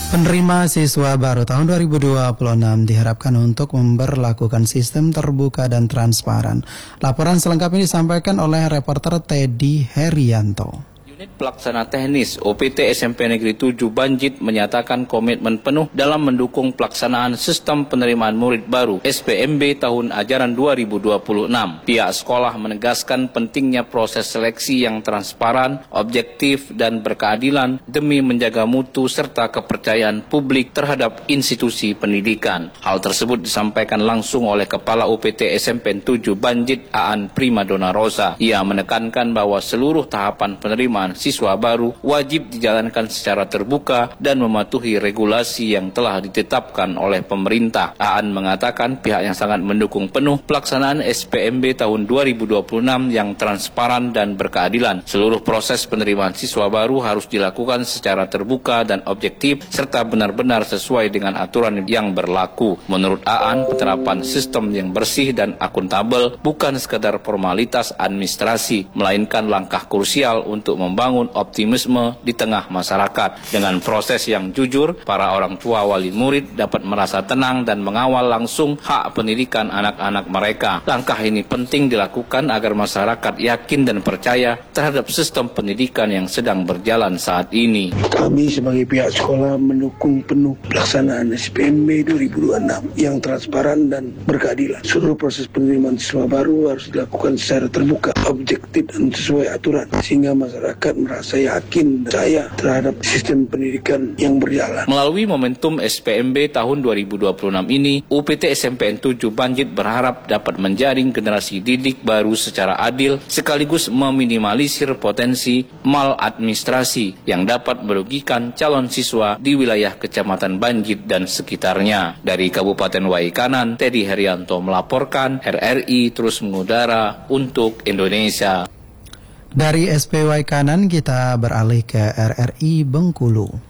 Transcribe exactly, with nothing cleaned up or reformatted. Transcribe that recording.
Penerima siswa baru tahun dua ribu dua puluh enam diharapkan untuk memberlakukan sistem terbuka dan transparan. Laporan selengkapnya disampaikan oleh reporter Teddy Herianto. Unit Pelaksana Teknis O P T S M P Negeri tujuh Banjit menyatakan komitmen penuh dalam mendukung pelaksanaan sistem penerimaan murid baru S P M B tahun ajaran dua ribu dua puluh enam. Pihak sekolah menegaskan pentingnya proses seleksi yang transparan, objektif, dan berkeadilan demi menjaga mutu serta kepercayaan publik terhadap institusi pendidikan. Hal tersebut disampaikan langsung oleh Kepala O P T S M P tujuh Banjit Aan Primadona Rosa. Ia menekankan bahwa seluruh tahapan penerimaan siswa baru wajib dijalankan secara terbuka dan mematuhi regulasi yang telah ditetapkan oleh pemerintah. Aan mengatakan pihaknya sangat mendukung penuh pelaksanaan S P M B tahun dua ribu dua puluh enam yang transparan dan berkeadilan. Seluruh proses penerimaan siswa baru harus dilakukan secara terbuka dan objektif serta benar-benar sesuai dengan aturan yang berlaku. Menurut Aan, penerapan sistem yang bersih dan akuntabel bukan sekadar formalitas administrasi, melainkan langkah krusial untuk membangun membangun optimisme di tengah masyarakat. Dengan proses yang jujur, para orang tua wali murid dapat merasa tenang dan mengawal langsung hak pendidikan anak-anak mereka. Langkah ini penting dilakukan agar masyarakat yakin dan percaya terhadap sistem pendidikan yang sedang berjalan saat ini. Kami sebagai pihak sekolah mendukung penuh pelaksanaan S P M B dua ribu dua puluh enam yang transparan dan berkeadilan. Seluruh proses penerimaan siswa baru harus dilakukan secara terbuka, objektif, dan sesuai aturan, sehingga masyarakat merasa yakin dan percaya terhadap sistem pendidikan yang berjalan. Melalui momentum S P M B tahun dua ribu dua puluh enam ini, U P T S M P N tujuh Banjit berharap dapat menjaring generasi didik baru secara adil sekaligus meminimalisir potensi maladministrasi yang dapat merugikan calon siswa di wilayah Kecamatan Banjit dan sekitarnya. Dari Kabupaten Waikanan, Teddy Herianto melaporkan. R R I terus mengudara untuk Indonesia. Dari S P Waikanan kita beralih ke R R I Bengkulu.